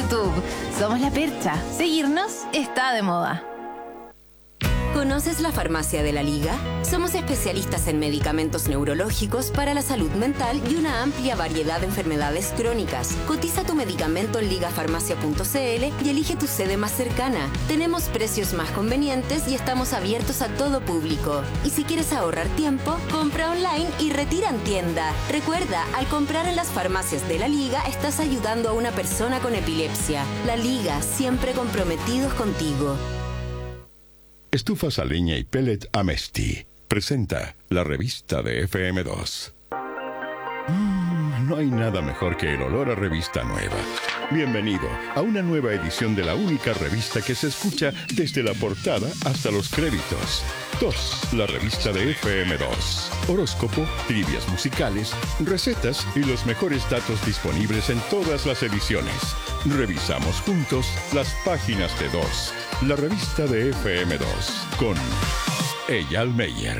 YouTube. Somos La Percha. Seguirnos está de moda. ¿Conoces la Farmacia de la Liga? Somos especialistas en medicamentos neurológicos para la salud mental y una amplia variedad de enfermedades crónicas. Cotiza tu medicamento en ligafarmacia.cl y elige tu sede más cercana. Tenemos precios más convenientes y estamos abiertos a todo público. Y si quieres ahorrar tiempo, compra online y retira en tienda. Recuerda, al comprar en las farmacias de la Liga, estás ayudando a una persona con epilepsia. La Liga, siempre comprometidos contigo. Estufas a leña y pellet Amesti presenta la revista de FM2. No hay nada mejor que el olor a revista nueva. Bienvenido a una nueva edición de la única revista que se escucha desde la portada hasta los créditos. 2, la revista de FM2. Horóscopo, trivias musicales, recetas y los meyores datos disponibles en todas las ediciones. Revisamos juntos las páginas de 2. La revista de FM2 con Eyal Meyer.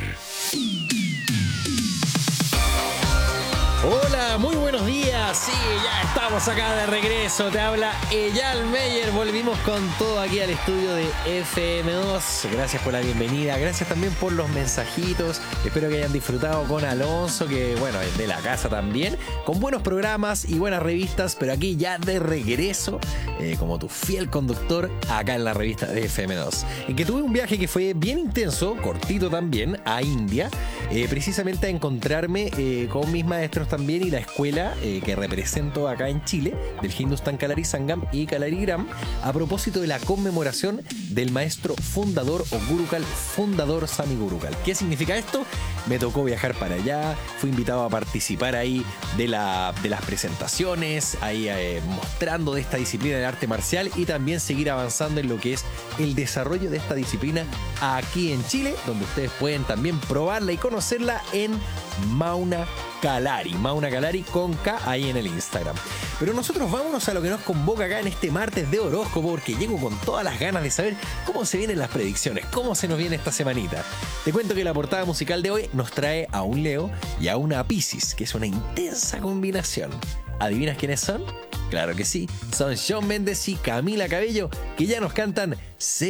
Hola, muy buenos días. Sí, ya estamos acá de regreso. Te habla Eyal Meyer. Volvimos con todo aquí al estudio de FM2. Gracias por la bienvenida. Gracias también por los mensajitos. Espero que hayan disfrutado con Alonso, que bueno, es de la casa también. Con buenos programas y buenas revistas, pero aquí ya de regreso, como tu fiel conductor, acá en la revista de FM2. En que tuve un viaje que fue bien intenso, cortito también, a India. Precisamente a encontrarme con mis maestros también y la escuela que represento acá en Chile, del Hindustan Kalari Sangam y Kalari Gram, a propósito de la conmemoración del maestro fundador o Gurukul fundador Swami Gurukul. ¿Qué significa esto? Me tocó viajar para allá, fui invitado a participar ahí de las presentaciones, ahí mostrando de esta disciplina de arte marcial y también seguir avanzando en lo que es el desarrollo de esta disciplina aquí en Chile, donde ustedes pueden también probarla y conocerla en Mauna Kalari con K ahí en el Instagram. Pero nosotros vámonos a lo que nos convoca acá en este martes de horóscopo, porque llego con todas las ganas de saber cómo se vienen las predicciones, cómo se nos viene esta semanita. Te cuento que la portada musical de hoy nos trae a un Leo y a una Piscis, que es una intensa combinación. ¿Adivinas quiénes son? Claro que sí, son Shawn Mendes y Camila Cabello, que ya nos cantan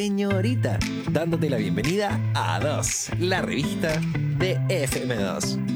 Señorita, dándote la bienvenida a 2, la revista de FM2.